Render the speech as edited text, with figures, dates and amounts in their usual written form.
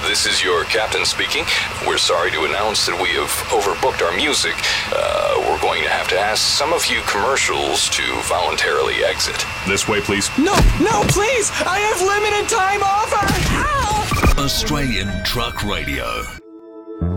This is your captain speaking. We're sorry to announce that we have overbooked our music. We're going to have to ask some of you commercials to voluntarily exit. This way, please. No, please! I have limited time offer! Ow! Australian Truck Radio.